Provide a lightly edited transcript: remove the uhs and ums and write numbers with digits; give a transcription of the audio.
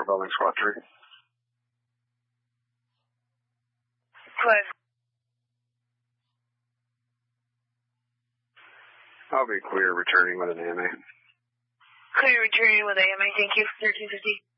Building Squad 3. Go ahead. I'll be clear returning with an AMA. Clear returning with AMA, thank you. 1350.